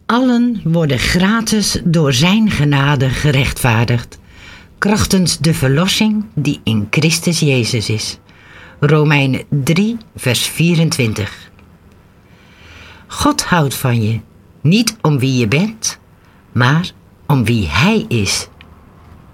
Allen worden gratis door zijn genade gerechtvaardigd, krachtens de verlossing die in Christus Jezus is. Romeinen 3, vers 24. God houdt van je, niet om wie je bent, maar om wie Hij is.